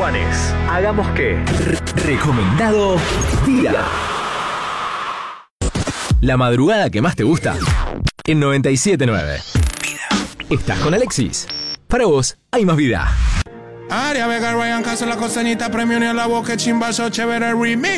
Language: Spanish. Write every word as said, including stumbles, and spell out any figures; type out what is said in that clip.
Juanes. Hagamos que. Recomendado Día. La madrugada que más te gusta en noventa y siete nueve. Estás con Alexis. Para vos hay más vida. Aria Vega, Ryan Castle, la costanita, premio ni a la boca, chimbazo, chévere remix.